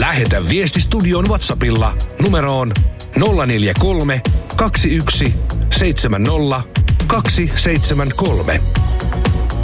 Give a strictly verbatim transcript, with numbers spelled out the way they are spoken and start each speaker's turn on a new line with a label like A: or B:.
A: Lähetä viesti studion WhatsAppilla numeroon nolla neljä kolme, kaksi yksi, seitsemän nolla, kaksi seitsemän kolme.